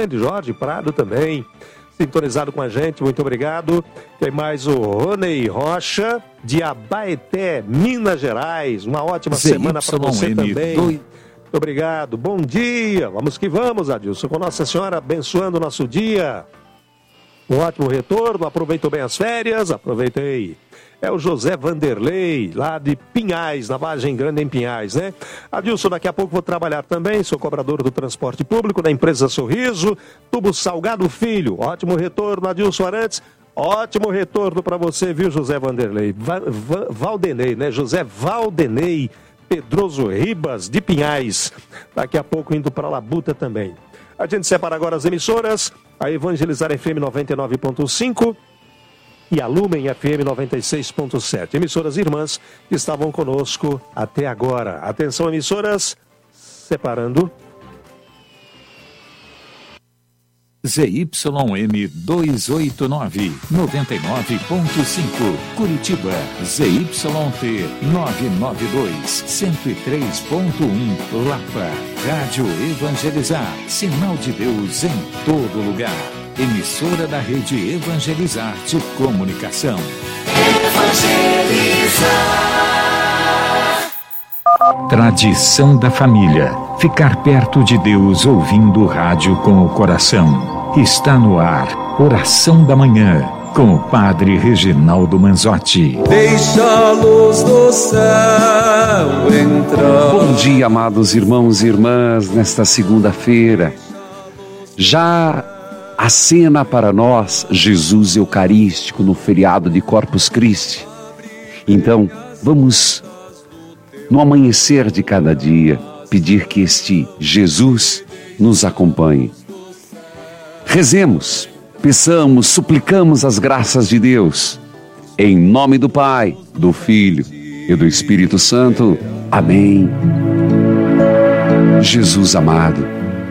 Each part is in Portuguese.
grande Jorge Prado também, sintonizado com a gente, muito obrigado. Tem mais o Ronei Rocha, de Abaeté, Minas Gerais. Uma ótima semana para você também. Muito obrigado, bom dia. Vamos que vamos, Adilson, com Nossa Senhora abençoando o nosso dia. Um ótimo retorno, aproveitou bem as férias, aproveitei. É o José Vanderlei, lá de Pinhais, na Vargem Grande em Pinhais, né? Adilson, daqui a pouco vou trabalhar também, sou cobrador do transporte público da empresa Sorriso, Tubo Salgado Filho. Ótimo retorno, Adilson Arantes. Ótimo retorno para você, viu, José Vanderlei? Valdenei, né? José Valdenei Pedroso Ribas, de Pinhais. Daqui a pouco indo para Labuta também. A gente separa agora as emissoras, a Evangelizar FM 99.5 e a Lumen FM 96.7. Emissoras irmãs que estavam conosco até agora. Atenção, emissoras, separando. ZYM 289, 99.5, Curitiba. ZYT 992, 103.1, Lapa. Rádio Evangelizar, sinal de Deus em todo lugar. Emissora da Rede Evangelizar de Comunicação. Evangelizar. Tradição da família. Ficar perto de Deus ouvindo rádio com o coração. Está no ar, Oração da Manhã, com o Padre Reginaldo Manzotti. Deixa a luz do céu entrar. Bom dia, amados irmãos e irmãs, nesta segunda-feira. Já acena para nós Jesus Eucarístico no feriado de Corpus Christi. Então, vamos, no amanhecer de cada dia, pedir que este Jesus nos acompanhe. Rezemos, peçamos, suplicamos as graças de Deus. Em nome do Pai, do Filho e do Espírito Santo. Amém. Jesus amado,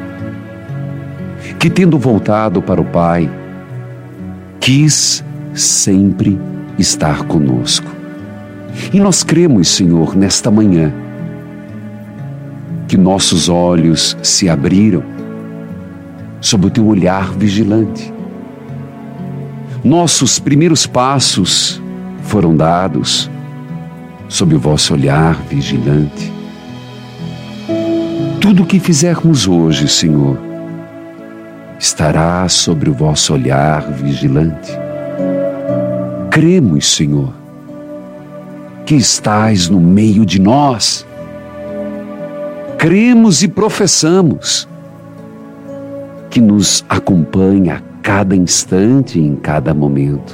que tendo voltado para o Pai, quis sempre estar conosco. E nós cremos, Senhor, nesta manhã, que nossos olhos se abriram sob o teu olhar vigilante. Nossos primeiros passos foram dados sob o vosso olhar vigilante. Tudo o que fizermos hoje, Senhor, estará sobre o vosso olhar vigilante. Cremos, Senhor, que estais no meio de nós. Cremos e professamos que nos acompanha a cada instante e em cada momento.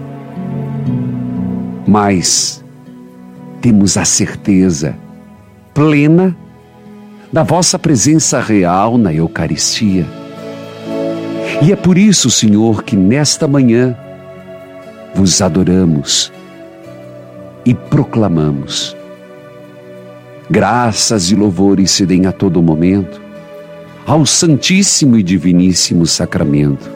Mas temos a certeza plena da vossa presença real na Eucaristia. E é por isso, Senhor, que nesta manhã vos adoramos e proclamamos. Graças e louvores se deem a todo momento ao Santíssimo e Diviníssimo Sacramento.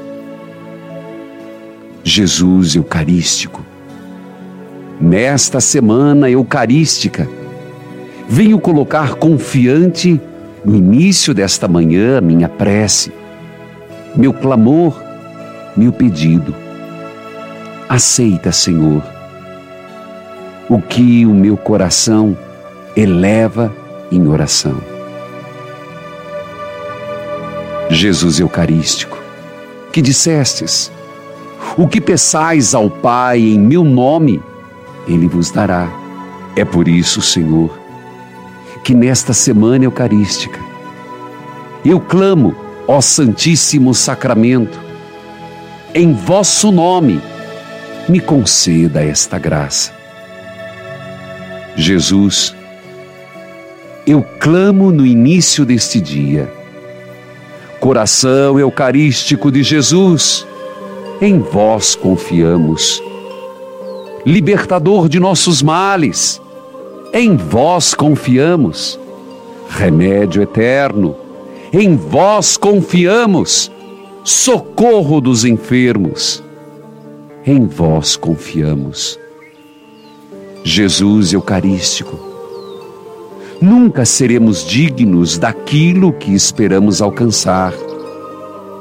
Jesus Eucarístico, nesta semana eucarística, venho colocar confiante no início desta manhã minha prece, meu clamor, meu pedido. Aceita, Senhor, o que o meu coração eleva em oração. Jesus Eucarístico, que dissestes: o que peçais ao Pai em meu nome, Ele vos dará. É por isso, Senhor, que nesta semana eucarística eu clamo, ó Santíssimo Sacramento, em vosso nome, me conceda esta graça. Jesus, eu clamo no início deste dia. Coração Eucarístico de Jesus, em vós confiamos. Libertador de nossos males, em vós confiamos. Remédio eterno, em vós confiamos. Socorro dos enfermos, em vós confiamos. Jesus Eucarístico, nunca seremos dignos daquilo que esperamos alcançar,